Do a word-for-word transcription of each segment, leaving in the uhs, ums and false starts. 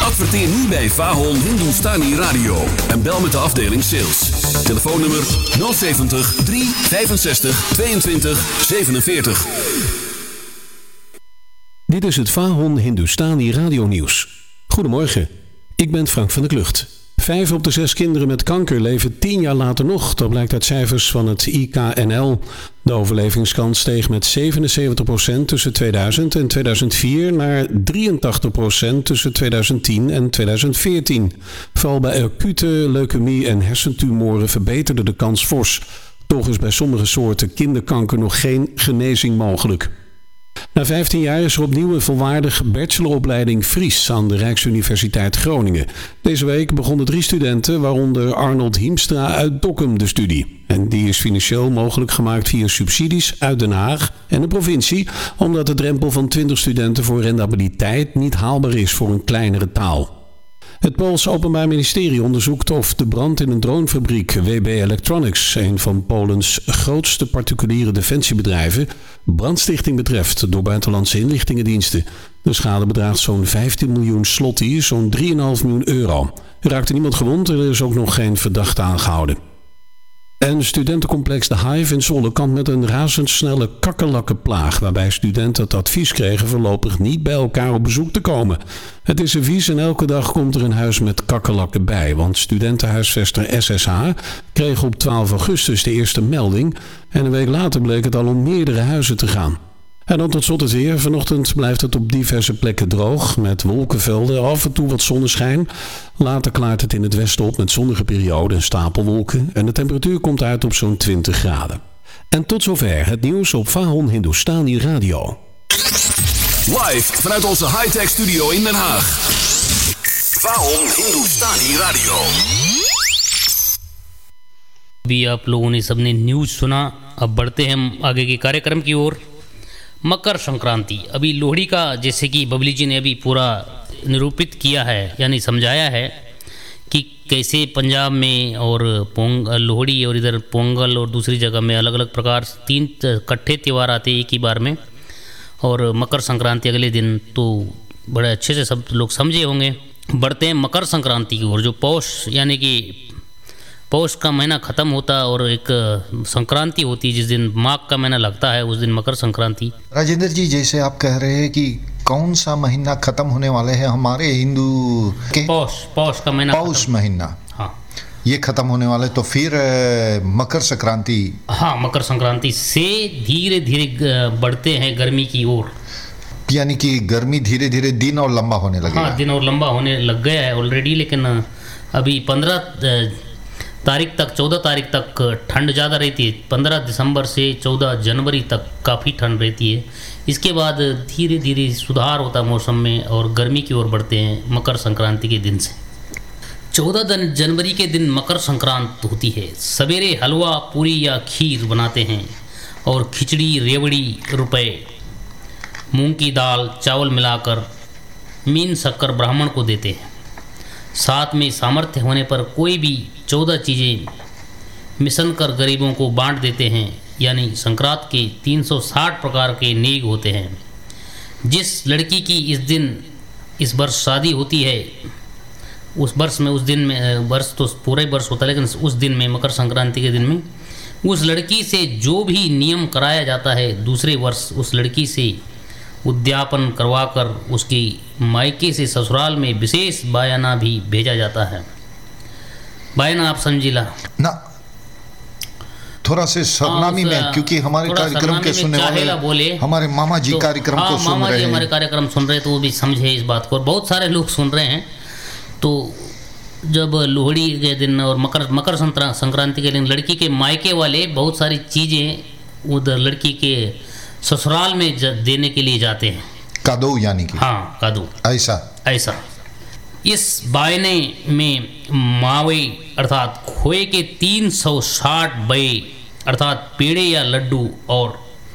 Adverteer nu bij Fahon Hindustani Radio en bel met de afdeling sales. Telefoonnummer nul zeventig, drie vijfenzestig, tweeëntwintig, zevenenveertig. Dit is het Fahon Hindustani Radio Nieuws. Goedemorgen, ik ben Frank van der Klucht. Vijf op de zes kinderen met kanker leven tien jaar later nog. Dat blijkt uit cijfers van het I K N L. De overlevingskans steeg met zevenenzeventig procent tussen tweeduizend en tweeduizend vier naar drieëntachtig procent tussen tweeduizend tien en tweeduizend veertien. Vooral bij acute leukemie en hersentumoren verbeterde de kans fors. Toch is bij sommige soorten kinderkanker nog geen genezing mogelijk. Na vijftien jaar is er opnieuw een volwaardig bacheloropleiding Fries aan de Rijksuniversiteit Groningen. Deze week begonnen drie studenten, waaronder Arnold Hiemstra uit Dokkum, de studie. En die is financieel mogelijk gemaakt via subsidies uit Den Haag en de provincie, omdat de drempel van twintig studenten voor rendabiliteit niet haalbaar is voor een kleinere taal. Het Poolse Openbaar Ministerie onderzoekt of de brand in een dronefabriek W B Electronics, een van Polens grootste particuliere defensiebedrijven, brandstichting betreft door buitenlandse inlichtingendiensten. De schade bedraagt zo'n vijftien miljoen zloty, zo'n drie komma vijf miljoen euro. Er raakte niemand gewond en er is ook nog geen verdachte aangehouden. En studentencomplex De Hive in Zwolle kampt met een razendsnelle kakkerlakkenplaag, waarbij studenten het advies kregen voorlopig niet bij elkaar op bezoek te komen. Het is een vies en elke dag komt er een huis met kakkerlakken bij, want studentenhuisvester S S H kreeg op twaalf augustus de eerste melding en een week later bleek het al om meerdere huizen te gaan. En dan tot slot het weer. Vanochtend blijft het op diverse plekken droog, met wolkenvelden, af en toe wat zonneschijn. Later klaart het in het westen op met zonnige perioden en stapelwolken. En de temperatuur komt uit op zo'n twintig graden. En tot zover het nieuws op Fahon Hindustani Radio. Live vanuit onze high-tech studio in Den Haag. Fahon Hindustani Radio. अभी आप लोगों ने सबने news सुना. अब बढ़ते हैं हम आगे के कार्यक्रम की ओर. मकर संक्रांति, अभी लोहड़ी का जैसे कि बबली जी ने अभी पूरा निरूपित किया है, यानी समझाया है कि कैसे पंजाब में और पोंग लोहड़ी और इधर पोंगल और दूसरी जगह में अलग अलग प्रकार तीन इकट्ठे त्यौहार आते हैं एक ही बार में, और मकर संक्रांति अगले दिन, तो बड़े अच्छे से सब लोग समझे होंगे. बढ़ते हैं मकर संक्रांति की ओर, जो पौष यानी कि पौष का महीना ख़त्म होता है और एक संक्रांति होती है जिस दिन माघ का महीना लगता है, उस दिन मकर संक्रांति. राजेंद्र जी, जैसे आप कह रहे हैं कि कौन सा महीना खत्म होने वाले हैं हमारे हिंदू के, पौष पौष का महीना, पौष महीना, हाँ ये खत्म होने वाले, तो फिर मकर संक्रांति. हाँ, मकर संक्रांति से धीरे धीरे बढ़ते हैं गर्मी की ओर, यानी कि गर्मी धीरे धीरे दिन और लंबा होने लगे. हाँ, दिन और लंबा होने लग गया है ऑलरेडी, लेकिन अभी पंद्रह तारीख तक चौदह तारीख तक ठंड ज़्यादा रहती है. पंद्रह दिसंबर से चौदह जनवरी तक काफ़ी ठंड रहती है. इसके बाद धीरे धीरे सुधार होता है मौसम में और गर्मी की ओर बढ़ते हैं मकर संक्रांति के दिन से. चौदह जनवरी के दिन मकर संक्रांति होती है. सवेरे हलवा, पूरी या खीर बनाते हैं और खिचड़ी, रेवड़ी, रुपए, मूंग की दाल, चावल मिलाकर मीन शक्कर ब्राह्मण को देते हैं. साथ में सामर्थ्य होने पर कोई भी चौदह चीज़ें मिशन कर गरीबों को बांट देते हैं. यानी संक्रांत के तीन सौ साठ प्रकार के नेग होते हैं. जिस लड़की की इस दिन इस वर्ष शादी होती है, उस वर्ष में उस दिन में वर्ष तो पूरा ही वर्ष होता है, लेकिन उस दिन में मकर संक्रांति के दिन में उस लड़की से जो भी नियम कराया जाता है, दूसरे वर्ष उस लड़की से उद्यापन करवाकर उसकी मायके से ससुराल में विशेष बयाना भी भेजा जाता है. बयाना आप समझिला ना, थोड़ा से सरनामी में, क्योंकि हमारे कार्यक्रम के सुनने वाले बोले, हमारे मामा जी तो, कार्यक्रम हाँ, को सुन मामा रहे जी हैं. हमारे कार्यक्रम सुन रहे हैं तो वो भी समझे इस बात को, और बहुत सारे लोग सुन रहे हैं. तो जब लोहड़ी के दिन और मकर मकर संक्रांति के दिन लड़की के मायके वाले बहुत सारी चीज़ें उधर लड़की के ससुराल में देने के लिए जाते हैं. कादो यानी कि, हाँ, कादो, ऐसा ऐसा. इस बायने में मावे अर्थात खोए के तीन सौ साठ बये अर्थात पेड़े या लड्डू और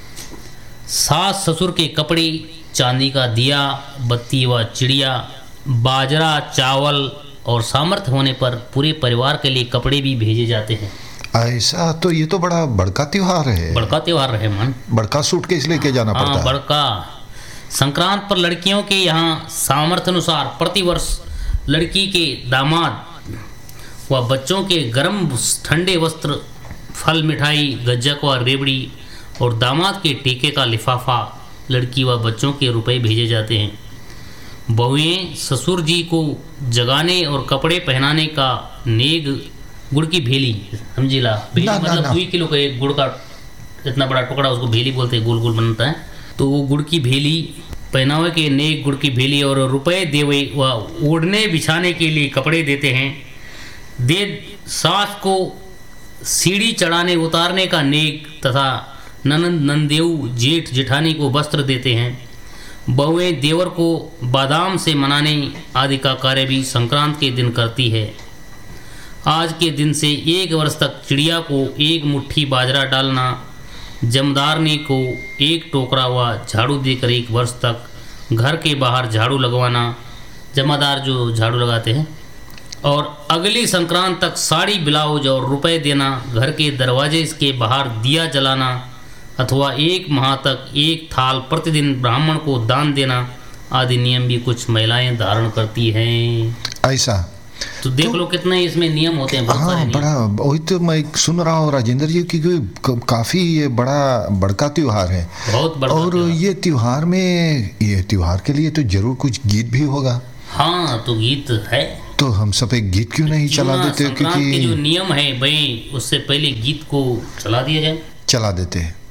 सास ससुर के कपड़े, चांदी का दिया, बत्ती व चिड़िया, बाजरा, चावल और सामर्थ्य होने पर पूरे परिवार के लिए कपड़े भी भेजे जाते हैं. ऐसा, तो ये तो बड़ा बड़का त्योहार है. बड़का त्योहार रहे मन, बड़का सूटकेस लेके जाना हाँ, पड़ता है. बड़का. संक्रांत पर लड़कियों के यहाँ सामर्थ्य अनुसार प्रतिवर्ष लड़की के दामाद व बच्चों के गर्म ठंडे वस्त्र, फल, मिठाई, गज्जक व रेवड़ी और दामाद के टीके का लिफाफा लड़की व बच्चों के रुपए भेजे जाते हैं। बहुएं ससुर जी को जगाने और कपड़े पहनाने का नेग गुड़ की भेली, समझिला, भेली ना, मतलब ना, दो किलो का एक गुड़ का इतना बड़ा टुकड़ा, उसको भेली बोलते हैं, गोल गोल बनता है। तो वो गुड़ की भेली, पहनावे के नेक गुड़ की भेली और रुपए देवे व ओढ़ने बिछाने के लिए कपड़े देते हैं। दे सास को सीढ़ी चढ़ाने उतारने का नेक तथा ननंद नंदेव जेठ जेठानी को वस्त्र देते हैं। बहुएं देवर को बादाम से मनाने आदि का कार्य भी संक्रांत के दिन करती है। आज के दिन से एक वर्ष तक चिड़िया को एक मुट्ठी बाजरा डालना, जमदारनी को एक टोकरा व झाड़ू देकर एक वर्ष तक घर के बाहर झाड़ू लगवाना, जमादार जो झाड़ू लगाते हैं, और अगली संक्रांत तक साड़ी, ब्लाउज और रुपए देना, घर के दरवाजे के बाहर दिया जलाना अथवा एक माह तक एक थाल प्रतिदिन ब्राह्मण को दान देना आदि नियम भी कुछ महिलाएं धारण करती हैं। ऐसा तो देख तो, लो कितने इसमें नियम होते हैं। हाँ, बड़ा वही तो मैं सुन रहा हूँ राजेंद्र जी की काफी ये बड़ा बड़का त्योहार है, बहुत बड़ा। और ये त्योहार में, ये त्योहार के लिए तो जरूर कुछ गीत भी होगा। हाँ, तो गीत है, तो हम सब एक गीत क्यों नहीं चला देते, क्योंकि जो नियम है भाई उससे पहले गीत को चला दिया जाए। चला देते हैं।